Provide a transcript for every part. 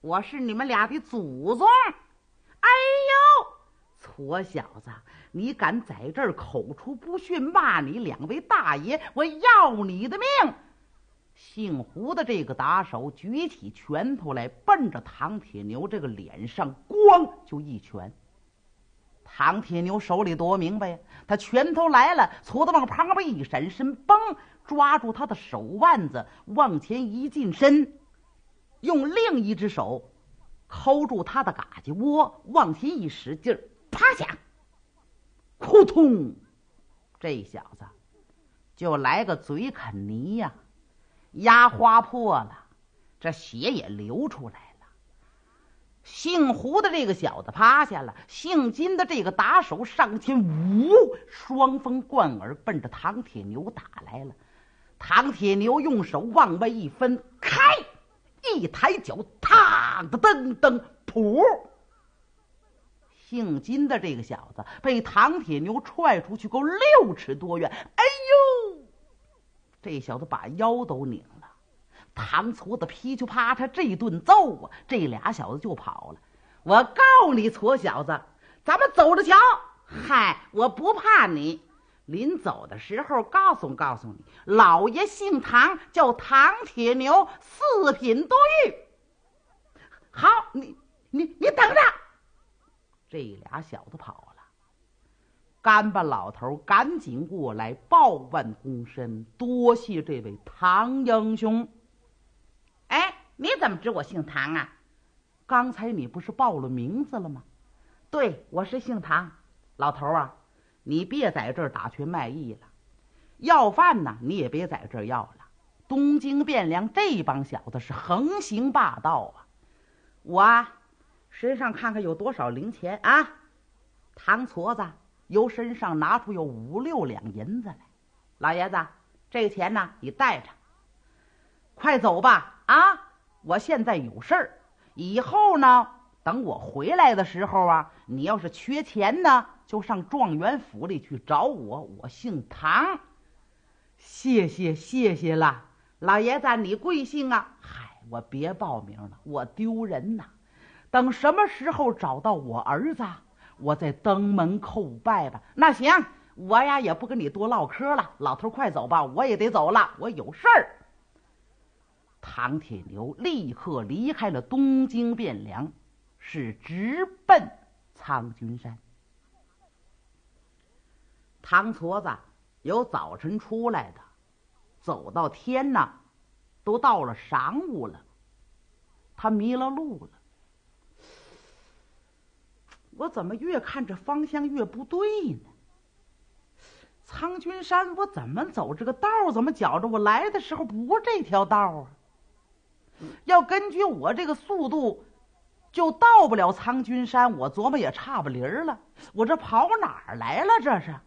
我是你们俩的祖宗。哎呦，矬小子，你敢在这儿口出不逊，骂你两位大爷，我要你的命！姓胡的这个打手举起拳头来，奔着唐铁牛这个脸上咣就一拳。唐铁牛手里多明白呀，他拳头来了，矬子往旁边一闪身，嘣，抓住他的手腕子，往前一近身，用另一只手抠住他的嘎叽窝，往前一使劲儿，啪响，扑通，这小子就来个嘴啃泥呀，牙花破了，这血也流出来了。姓胡的这个小子趴下了，姓金的这个打手上前，呜，双风贯耳，奔着唐铁牛打来了。唐铁牛用手往外一分开，一抬脚，嘡的噔噔，噗！姓金的这个小子被唐铁牛踹出去够6尺多远，哎呦，这小子把腰都拧了。唐矬子噼里啪嚓这一顿揍啊，这俩小子就跑了。我告你矬小子，咱们走着瞧。嗨，我不怕你。临走的时候告诉你，老爷姓唐，叫唐铁牛，4品多玉。好，你等着。这俩小子跑了，干巴老头赶紧过来报万躬身，多谢这位唐英雄。哎，你怎么知我姓唐啊？刚才你不是报了名字了吗？对，我是姓唐。老头啊，你别在这儿打拳卖艺了，要饭呢你也别在这儿要了。东京汴梁这帮小子是横行霸道啊！我身上看看有多少零钱啊？唐矬子由身上拿出有5、6两银子来。老爷子，这个钱呢你带着，快走吧啊！我现在有事儿，以后呢等我回来的时候啊，你要是缺钱呢，就上状元府里去找我，我姓唐。谢谢了，老爷子你贵姓啊？嗨，我别报名了，我丢人呐。等什么时候找到我儿子，我再登门叩拜吧。那行，我呀也不跟你多唠嗑了，老头快走吧，我也得走了，我有事儿。唐铁牛立刻离开了东京汴梁，是直奔苍君山。唐矬子由早晨出来的，走到天呢都到了晌午了，他迷了路了。我怎么越看这方向越不对呢？苍君山我怎么走这个道，怎么觉着我来的时候不是这条道啊？要根据我这个速度就到不了苍君山，我琢磨也差不离儿了，我这跑哪儿来了？这是。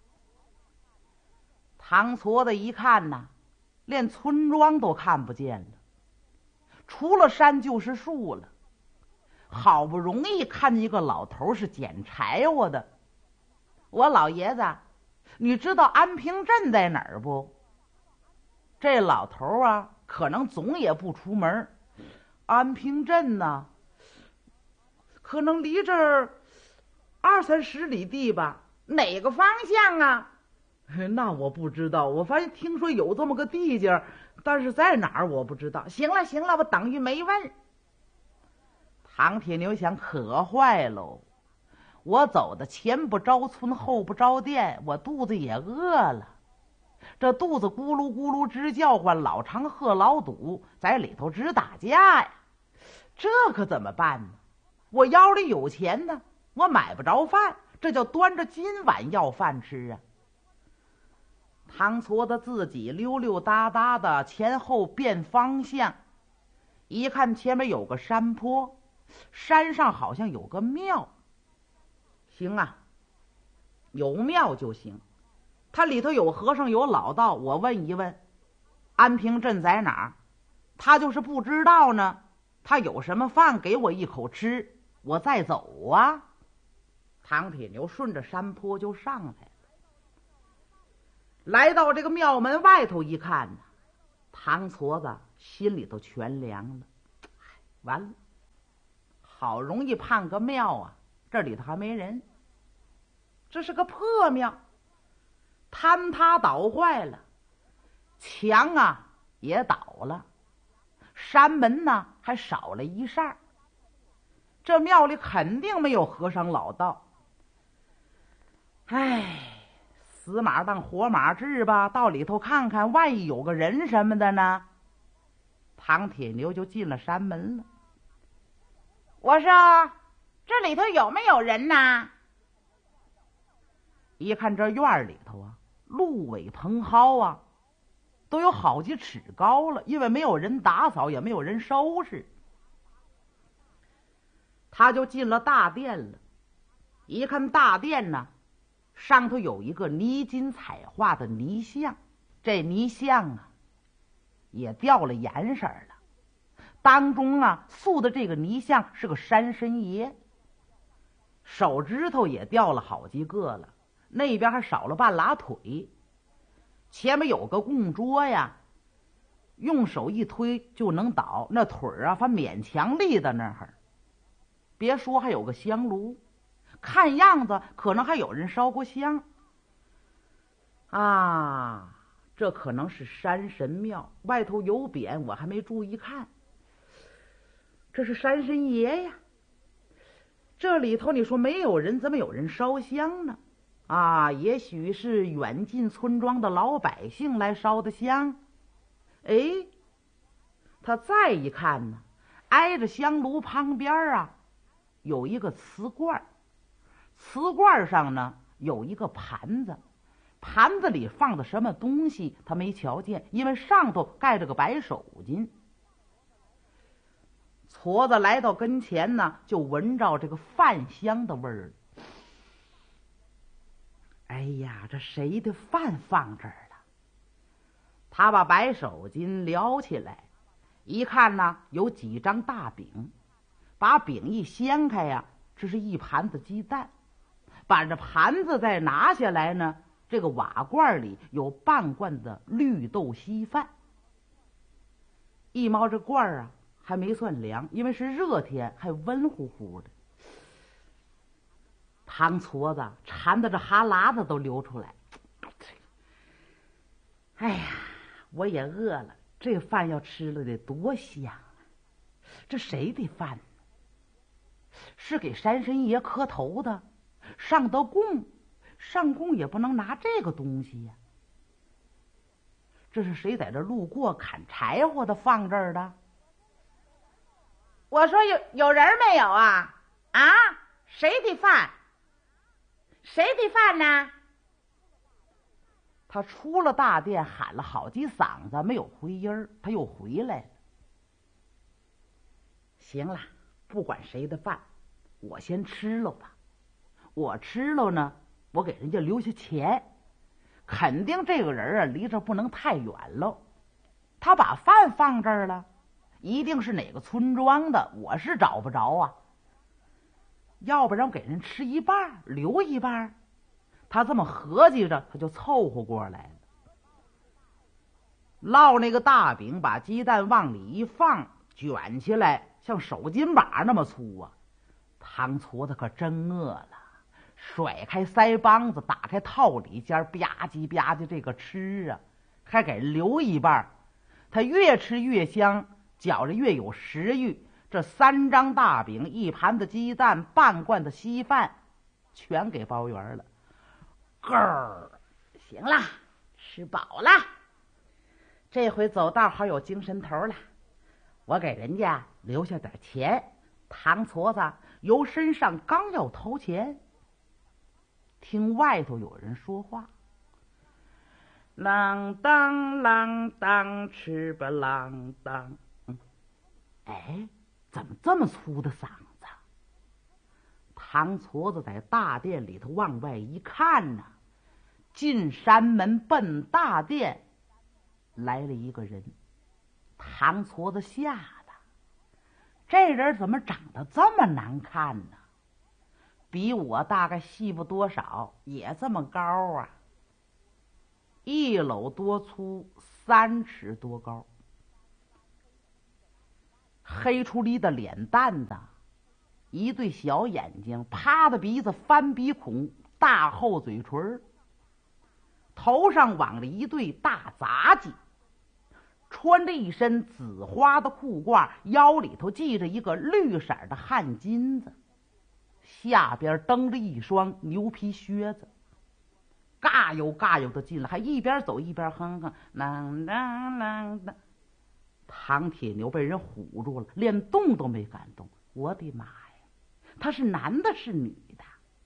唐矬子一看呐，连村庄都看不见了，除了山就是树了。好不容易看见一个老头是捡柴火的，我老爷子，你知道安平镇在哪儿不？这老头啊可能总也不出门。安平镇呢，可能离这儿20、30里地吧。哪个方向啊？那我不知道，我发现听说有这么个地界，但是在哪儿我不知道。行了，我等于没问。唐铁牛想，可坏喽，我走的前不着村后不着店，我肚子也饿了，这肚子咕噜咕噜直叫唤，老长喝老堵，在里头直打架呀，这可怎么办呢？我腰里有钱呢，我买不着饭，这叫端着金碗要饭吃啊。唐矬子自己溜溜达达的前后变方向，一看前面有个山坡，山上好像有个庙。行啊，有庙就行，它里头有和尚有老道，我问一问安平镇在哪儿，他就是不知道呢，他有什么饭给我一口吃，我再走啊。唐铁牛顺着山坡就上来了，来到这个庙门外头一看呢，唐矬子心里头全凉了。完了， 好容易盼个庙啊，这里头还没人，这是个破庙，坍塌倒坏了，墙啊也倒了，山门呢还少了一扇，这庙里肯定没有和尚老道。唉，死马当活马治吧，到里头看看，万一有个人什么的呢？唐铁牛就进了山门了。我说这里头有没有人呐？一看这院里头啊，芦苇蓬蒿啊，都有好几尺高了，因为没有人打扫，也没有人收拾。他就进了大殿了，一看大殿呢，上头有一个泥金彩画的泥像，这泥像啊也掉了颜色了，当中啊塑的这个泥像是个山神爷，手指头也掉了好几个了，那边还少了半拉腿，前面有个供桌呀，用手一推就能倒，那腿啊还勉强立在那儿。别说还有个香炉，看样子可能还有人烧过香啊，这可能是山神庙，外头有匾，我还没注意看。这是山神爷呀，这里头你说没有人，怎么有人烧香呢？啊，也许是远近村庄的老百姓来烧的香。哎，他再一看呢，挨着香炉旁边啊有一个瓷罐，瓷罐上呢有一个盘子，盘子里放的什么东西他没瞧见，因为上头盖着个白手巾。矬子来到跟前呢，就闻着这个饭香的味儿。哎呀，这谁的饭放这儿了？他把白手巾撩起来，一看呢，有几张大饼，把饼一掀开呀，这是一盘子鸡蛋。把这盘子再拿下来呢，这个瓦罐里有半罐的绿豆稀饭。一摸这罐啊，还没算凉，因为是热天，还温乎乎的。唐矬子馋得这哈喇子都流出来。哎呀，我也饿了，这饭要吃了得多香啊！这谁的饭呢？是给山神爷磕头的，上得供，上供也不能拿这个东西呀。这是谁在这路过砍柴火的放这儿的？我说有人没有啊？啊，谁的饭？谁的饭呢？他出了大殿，喊了好几嗓子，没有回音儿，他又回来了。行了，不管谁的饭，我先吃了吧。我吃了呢，我给人家留下钱，肯定这个人啊离这不能太远喽。他把饭放这儿了，一定是哪个村庄的，我是找不着啊。要不然我给人吃一半，留一半。他这么合计着，他就凑合过来了。烙那个大饼，把鸡蛋往里一放，卷起来像手巾把那么粗啊。唐矬子可真饿了，甩开腮帮子，打开套里间，吧唧吧唧这个吃啊，还给人留一半。他越吃越香，觉着越有食欲。这3张大饼，一盘子鸡蛋，半罐子稀饭，全给包圆了。够儿，行了，吃饱了，这回走道好有精神头了。我给人家留下点钱。唐矬子由身上刚要掏钱，听外头有人说话：啷当啷当，吃吧啷当。哎，怎么这么粗的嗓子？唐矬子在大殿里头往外一看呢，进山门奔大殿来了一个人。唐矬子吓得，这人怎么长得这么难看呢？比我大概细不多少，也这么高啊，1搂多粗，3尺多高，黑出离的脸蛋子， 一对小眼睛，趴的鼻子，翻鼻孔，大厚嘴唇，头上挽了一对大杂技，穿着一身紫花的裤褂，腰里头系着一个绿色的汗巾子，下边蹬着一双牛皮靴子，嘎悠嘎悠的进来，还一边走一边哼哼啷啷啷的。唐铁牛被人唬住了，连动都没敢动。我的妈呀，他是男的是女的？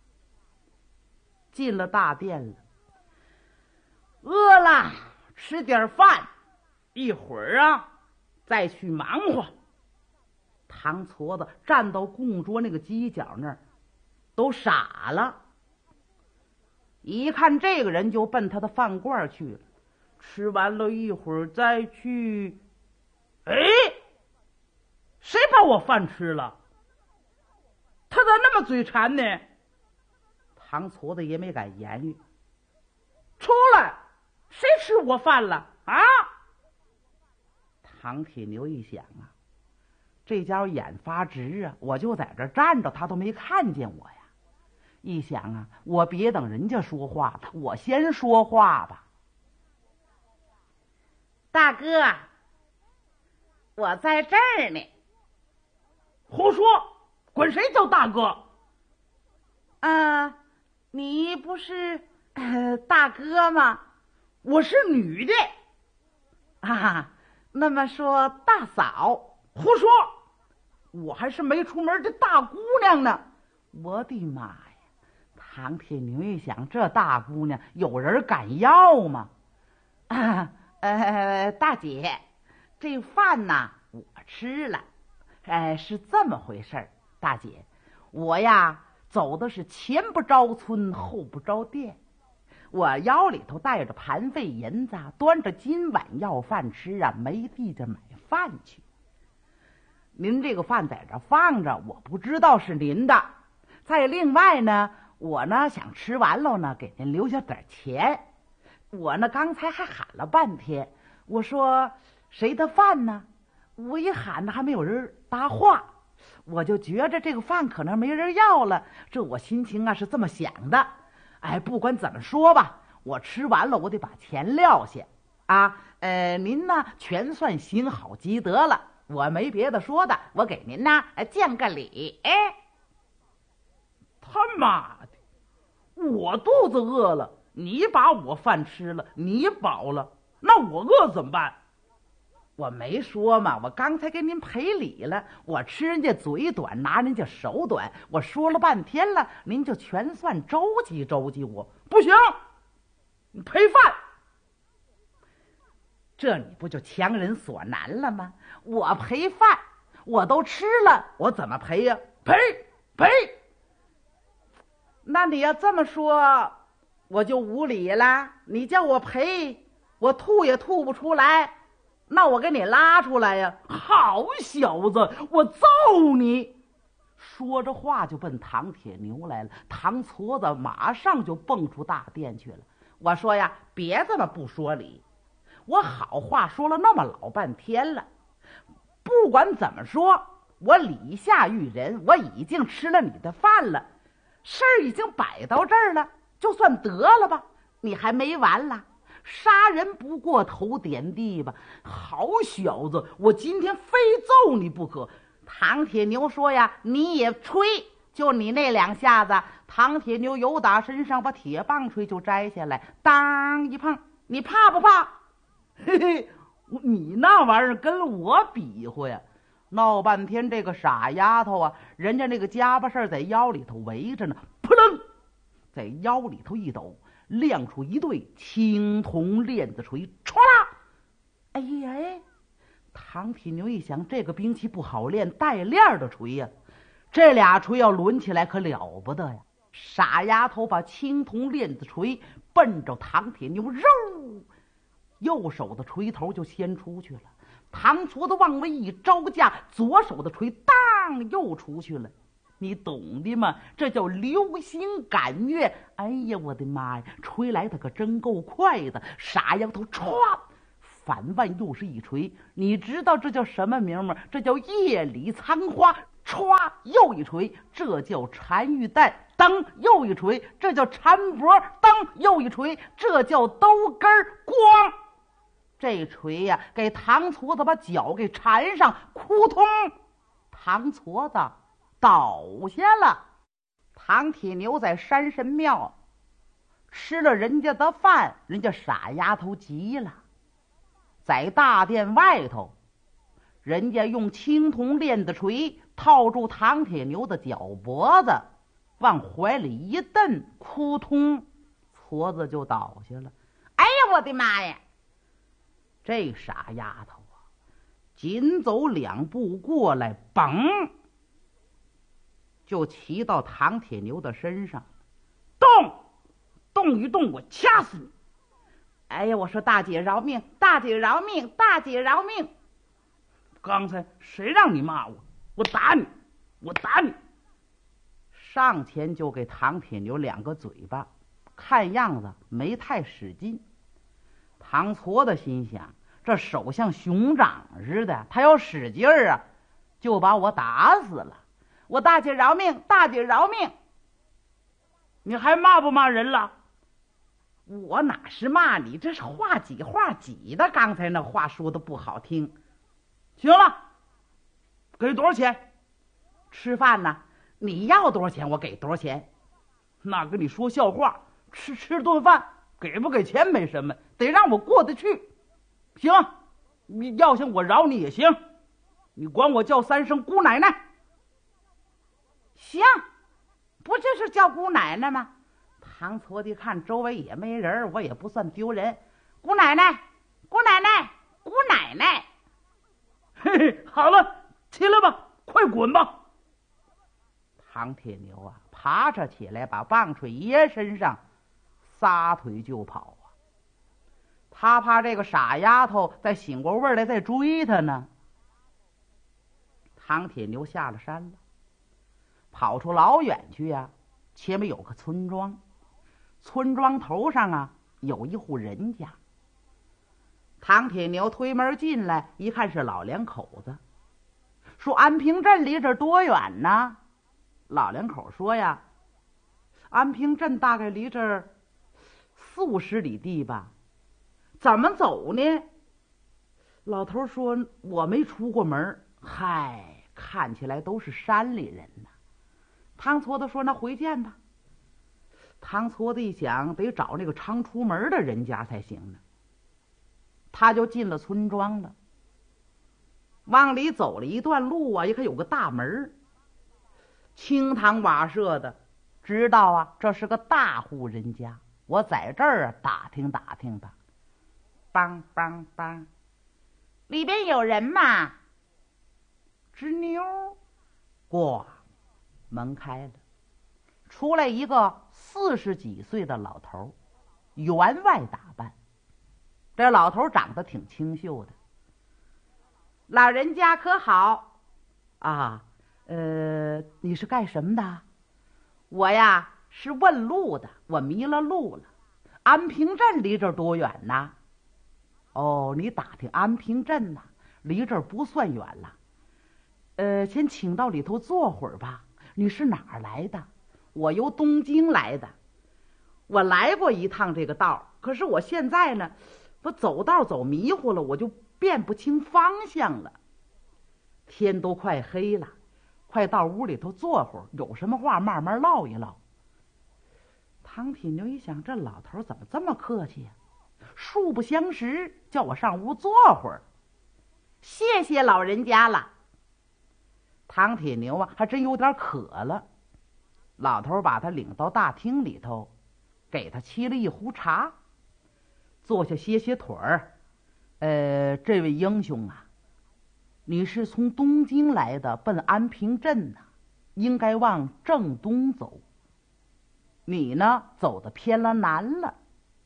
进了大殿了，饿了吃点饭，一会儿啊再去忙活。唐矬子站到供桌那个犄角那儿都傻了，一看这个人就奔他的饭馆去了。吃完了一会儿再去。哎，谁把我饭吃了？他咋那么嘴馋呢？唐矬子也没敢言语。出来，谁吃我饭了啊？唐铁牛一想啊，这家伙眼发直啊，我就在这站着，他都没看见我呀。一想啊，我别等人家说话了，我先说话吧。大哥，我在这儿呢。胡说，管谁叫大哥？你不是大哥吗？我是女的。那么说大嫂？胡说，我还是没出门的大姑娘呢。我的妈呀！唐铁牛一想，这大姑娘有人敢要吗？大姐，这饭呐我吃了。是这么回事儿，大姐，我呀走的是前不着村后不着店，我腰里头带着盘费银子，端着金碗要饭吃啊，没地界买饭去。您这个饭在这放着，我不知道是您的。再另外呢，我呢想吃完了呢给您留下点钱。我呢刚才还喊了半天，我说谁的饭呢？我一喊呢还没有人答话，我就觉着这个饭可能没人要了，这我心情啊是这么想的。不管怎么说吧，我吃完了我得把钱撂下啊。您呢全算行好积德了，我没别的说的，我给您呢见个礼。他妈的，我肚子饿了，你把我饭吃了，你饱了，那我饿怎么办？我没说嘛，我刚才给您赔礼了，我吃人家嘴短，拿人家手短，我说了半天了，您就全算周济周济我。不行，你赔饭。这你不就强人所难了吗？我赔饭，我都吃了，我怎么赔呀？赔。那你要这么说，我就无理了。你叫我赔，我吐也吐不出来，那我给你拉出来呀！好小子，我揍你！说着话就奔唐铁牛来了。唐矬子马上就蹦出大殿去了。我说呀，别这么不说理，我好话说了那么老半天了，不管怎么说，我礼下育人，我已经吃了你的饭了，事儿已经摆到这儿了，就算得了吧。你还没完了，杀人不过头点地吧。好小子，我今天非揍你不可。唐铁牛说呀，你也吹，就你那两下子。唐铁牛由打身上把铁棒槌就摘下来，当一碰，你怕不怕？嘿嘿，你那玩意儿跟我比划呀？闹半天这个傻丫头啊，人家那个家巴事在腰里头围着呢，扑棱，在腰里头一抖，亮出一对青铜链子锤，唰啦！哎呀，唐铁牛一想，这个兵器不好练，带链的锤呀，这俩锤要抡起来可了不得呀！傻丫头把青铜链子锤奔着唐铁牛，肉，右手的锤头就先出去了。唐矬子往外一招架，左手的锤当又出去了。你懂的吗？这叫流星赶月。哎呀，我的妈呀，锤来的可真够快的。傻丫头唰反腕又是一锤，你知道这叫什么名吗？这叫夜里藏花。 歘，又一锤，这叫单玉带；噔，又一锤，这叫单脖；噔，又一锤，这叫兜根儿。咣，这锤呀，给唐矬子把脚给缠上，扑通，唐矬子倒下了。唐铁牛在山神庙吃了人家的饭，人家傻丫头急了，在大殿外头，人家用青铜链子锤套住唐铁牛的脚脖子，往怀里一蹬，扑通，矬子就倒下了。哎呀，我的妈呀！这傻丫头啊，紧走2步过来，嘣，就骑到唐铁牛的身上，动一动，我掐死你！哎呀，我说大姐饶命，大姐饶命，大姐饶命！刚才谁让你骂我？我打你，我打你！上前就给唐铁牛2个嘴巴，看样子没太使劲。唐矬子心想，这手像熊掌似的，他要使劲儿啊，就把我打死了。我大姐饶命，大姐饶命！你还骂不骂人了？我哪是骂你，这是话挤话挤的。刚才那话说的不好听。行了，给多少钱？吃饭呢？你要多少钱我给多少钱。那跟你说笑话，吃顿饭给不给钱没什么，得让我过得去。行，你要想我饶你也行，你管我叫3声姑奶奶。行，不就是叫姑奶奶吗？唐矬子看周围也没人，我也不算丢人。姑奶奶，姑奶奶，姑奶奶。嘿嘿，好了，起来吧，快滚吧！唐铁牛啊，爬着起来，把棒槌爷身上，撒腿就跑啊。他怕这个傻丫头再醒过味来再追他呢。唐铁牛下了山了，跑出老远去呀，前面有个村庄，村庄头上啊有一户人家。唐铁牛推门进来，一看是老2口子，说安平镇离这儿多远呢？老2口说呀，安平镇大概离这儿40-50里地吧。怎么走呢？老头说我没出过门。嗨，看起来都是山里人呢。唐矬子说那回见吧。唐矬子一想，得找那个常出门的人家才行呢。他就进了村庄了，往里走了一段路啊，一看有个大门，青堂瓦舍的，知道啊这是个大户人家。我在这儿啊打听打听吧。梆梆梆，里边有人吗？吱妞，咣，门开了，出来一个40几岁的老头，员外打扮。这老头长得挺清秀的。老人家可好啊？你是干什么的？我呀是问路的，我迷了路了。安平镇离这儿多远呢？哦，你打听安平镇呢，离这儿不算远了。先请到里头坐会儿吧。你是哪儿来的？我由东京来的。我来过一趟这个道，可是我现在呢，我走道走迷糊了，我就辨不清方向了。天都快黑了，快到屋里头坐会儿，有什么话慢慢唠一唠。唐铁牛一想，这老头怎么这么客气呀？素不相识，叫我上屋坐会儿。谢谢老人家了。唐铁牛啊，还真有点渴了。老头把他领到大厅里头，给他沏了一壶茶，坐下歇歇腿儿。这位英雄啊，你是从东京来的，奔安平镇呢，应该往正东走。你呢，走的偏了南了。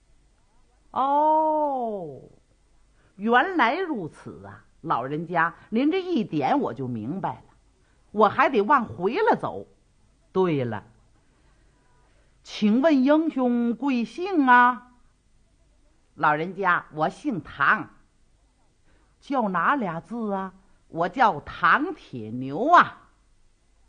哦，原来如此啊，老人家，您这一点我就明白了，我还得往回了走。对了，请问英雄贵姓啊？老人家，我姓唐。叫哪俩字啊？我叫唐铁牛啊。